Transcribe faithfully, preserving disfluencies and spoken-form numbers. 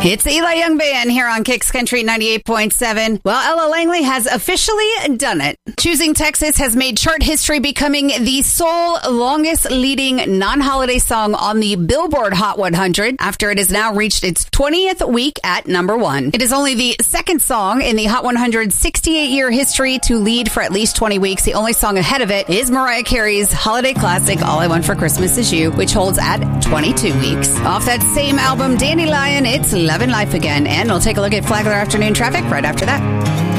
It's Eli Young Band here on Kicks Country ninety-eight point seven. Well, Ella Langley has officially done it. Choosing Texas has made chart history, becoming the sole longest leading non-holiday song on the Billboard Hot one hundred after it has now reached its twentieth week at number one. It is only the second song in the Hot one hundred's sixty-eight year history to lead for at least twenty weeks. The only song ahead of it is Mariah Carey's holiday classic, All I Want for Christmas Is You, which holds at twenty-two weeks. Off that same album, Dandelion, it's Lovin' Life Again. And we'll take a look at Flagler afternoon traffic right after that.